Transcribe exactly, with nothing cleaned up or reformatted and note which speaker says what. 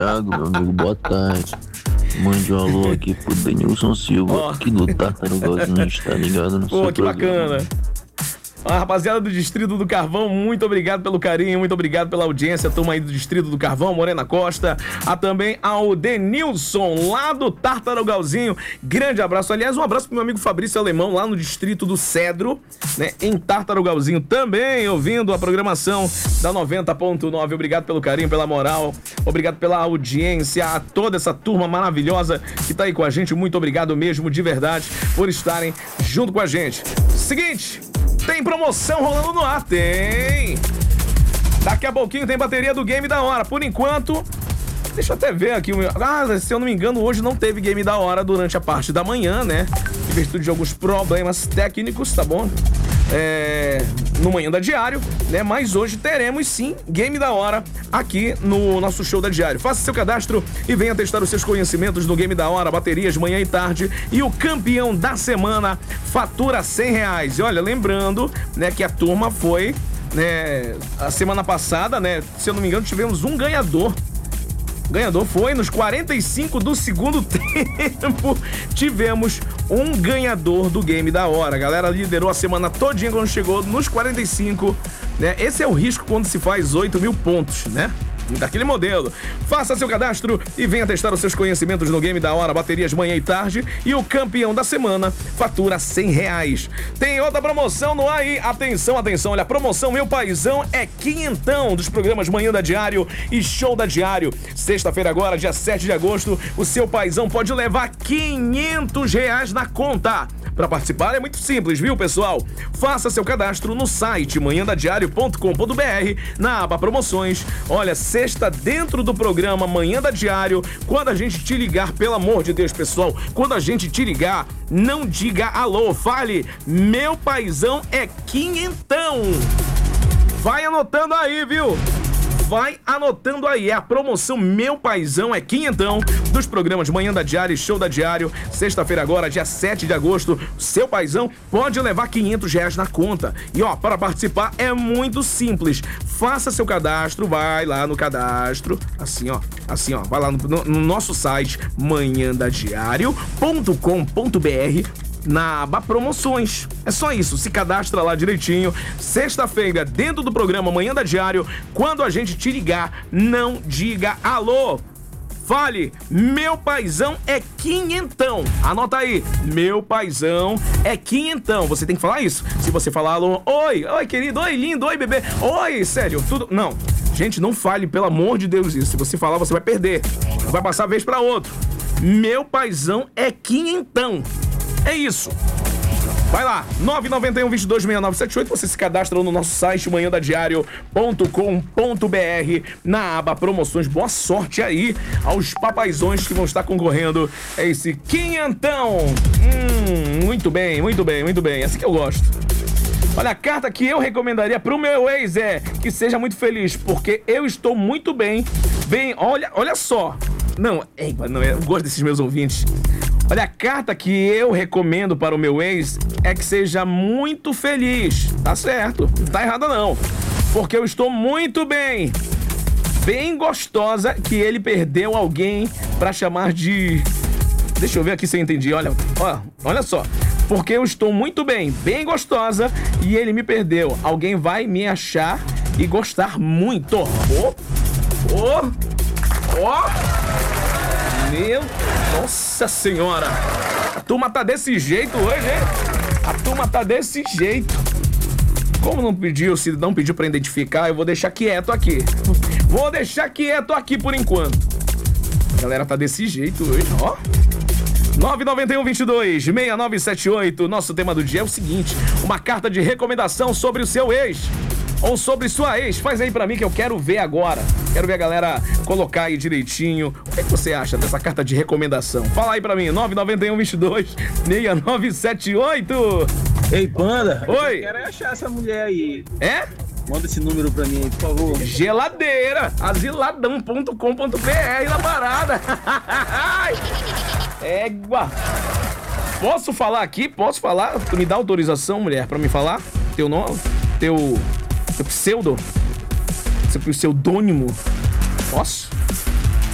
Speaker 1: Thiago, meu amigo, boa tarde. Mande um alô aqui pro Denilson Silva,
Speaker 2: Ó.
Speaker 1: aqui do Tartarugalzinho, está ligado no
Speaker 2: Pô,
Speaker 1: seu
Speaker 2: que
Speaker 1: programa.
Speaker 2: bacana. A rapaziada do Distrito do Carvão, muito obrigado pelo carinho, muito obrigado pela audiência, turma aí do Distrito do Carvão, Morena Costa, a também ao Denilson, lá do Tartarugalzinho, grande abraço, aliás, um abraço pro meu amigo Fabrício Alemão, lá no Distrito do Cedro, né, em Tartarugalzinho, também ouvindo a programação da noventa ponto nove, obrigado pelo carinho, pela moral, obrigado pela audiência, a toda essa turma maravilhosa que tá aí com a gente, muito obrigado mesmo, de verdade, por estarem junto com a gente. Seguinte... Tem promoção rolando no ar, tem! Daqui a pouquinho tem bateria do Game da Hora. Por enquanto, deixa eu até ver aqui. Ah, se eu não me engano, hoje não teve Game da Hora durante a parte da manhã, né? Em virtude de alguns problemas técnicos, tá bom? É... No Manhã da Diário, né? Mas hoje teremos sim Game da Hora aqui no nosso show da Diário. Faça seu cadastro e venha testar os seus conhecimentos no Game da Hora, baterias manhã e tarde. E o campeão da semana fatura cem reais. E olha, lembrando, né, que a turma foi, né, a semana passada, né? Se eu não me engano, tivemos um ganhador. O ganhador foi nos quarenta e cinco do segundo tempo. Tivemos um ganhador do Game da Hora. A galera liderou a semana todinha quando chegou nos quarenta e cinco, né? Esse é o risco quando se faz oito mil pontos, né? Daquele modelo. Faça seu cadastro e venha testar os seus conhecimentos no Game da Hora, baterias manhã e tarde. E o campeão da semana fatura cem reais. Tem outra promoção no ar aí. Atenção, atenção. Olha, a promoção Meu Paizão é quinhentão dos programas Manhã da Diário e Show da Diário. Sexta-feira agora, dia sete de agosto, o seu paizão pode levar quinhentos reais na conta. Para participar é muito simples, viu, pessoal? Faça seu cadastro no site manhã da diário ponto com ponto br, na aba promoções. Olha, sexta dentro do programa Manhã da Diário, quando a gente te ligar, pelo amor de Deus, pessoal, quando a gente te ligar, não diga alô, fale, meu paizão é quinhentão. Vai anotando aí, viu? Vai anotando aí, é a promoção Meu Paizão é quinhentão dos programas Manhã da Diário e Show da Diário. Sexta-feira agora, dia sete de agosto, seu paizão pode levar quinhentos reais na conta. E ó, para participar é muito simples. Faça seu cadastro, vai lá no cadastro, assim ó, assim ó, vai lá no, no, no nosso site manhã da diário ponto com ponto br, na aba promoções. É só isso, se cadastra lá direitinho. Sexta-feira, dentro do programa Manhã da Diário, quando a gente te ligar, não diga alô. Fale, meu paizão é quinhentão. Anota aí, meu paizão é quinhentão. Você tem que falar isso. Se você falar alô, oi, oi querido, oi lindo, oi bebê, oi, sério, tudo... Não, gente, não fale, pelo amor de Deus, isso. Se você falar, você vai perder. Vai passar a vez pra outro. Meu paizão é quinhentão. É isso. Vai lá, nove nove um, dois dois, seis nove sete oito, você se cadastra no nosso site manhã da diário ponto com ponto br, na aba promoções. Boa sorte aí aos papaizões que vão estar concorrendo a esse quinhentão. Hum, muito bem, muito bem, muito bem, assim que eu gosto. Olha, a carta que eu recomendaria pro meu ex é que seja muito feliz, porque eu estou muito bem, bem, olha, olha só. Não, ei, não, eu gosto desses meus ouvintes. Olha, a carta que eu recomendo para o meu ex é que seja muito feliz. Tá certo, não tá errado não. Porque eu estou muito bem. Bem gostosa que ele perdeu alguém pra chamar de... Deixa eu ver aqui se eu entendi, olha, ó, olha só. Porque eu estou muito bem, bem gostosa e ele me perdeu. Alguém vai me achar e gostar muito. Ó, ó, ó. Meu, nossa senhora. A turma tá desse jeito hoje, hein? A turma tá desse jeito. Como não pediu, se não pediu pra identificar, eu vou deixar quieto aqui. Vou deixar quieto aqui por enquanto. A galera tá desse jeito hoje, ó. nove nove um, dois dois, seis nove sete oito. Nosso tema do dia é o seguinte: uma carta de recomendação sobre o seu ex ou sobre sua ex. Faz aí pra mim que eu quero ver agora. Quero ver a galera colocar aí direitinho. O que, é que você acha dessa carta de recomendação? Fala aí pra mim, nove nove um, dois dois, seis nove sete oito.
Speaker 3: Ei, Panda.
Speaker 2: Oi.
Speaker 3: Eu quero achar essa mulher aí.
Speaker 2: É?
Speaker 3: Manda esse número pra mim aí, por favor.
Speaker 2: Geladeira, asiladão ponto com ponto br na parada. Égua. Posso falar aqui? Posso falar? Tu me dá autorização, mulher, pra me falar? Teu nome? Teu... Teu pseudo? Seu pseudônimo? Posso?